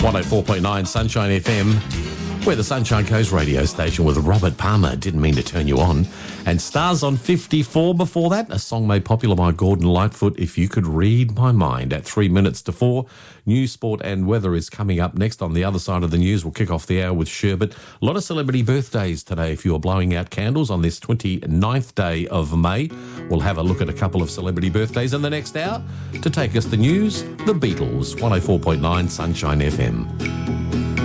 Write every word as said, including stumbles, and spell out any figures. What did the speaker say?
one oh four point nine Sunshine F M. We're the Sunshine Coast radio station with Robert Palmer. Didn't mean to turn you on. And Stars on fifty-four before that. A song made popular by Gordon Lightfoot, If You Could Read My Mind. At three minutes to four, news, sport and weather is coming up next. On the other side of the news, we'll kick off the hour with Sherbet. A lot of celebrity birthdays today. If you're blowing out candles on this twenty-ninth day of May, we'll have a look at a couple of celebrity birthdays in the next hour. To take us the news, the Beatles. one oh four point nine Sunshine F M.